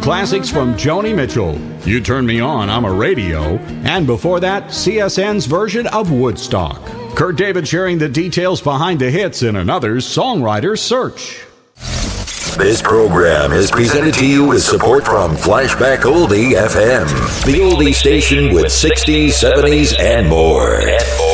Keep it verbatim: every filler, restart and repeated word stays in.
classics from Joni Mitchell, You Turn Me On, I'm a Radio, and before that, C S N's version of Woodstock. Kurt David sharing the details behind the hits in another Songwriter Search. This program is presented to you with support from Flashback Oldie F M, the oldie station with sixties, seventies, and more. And more.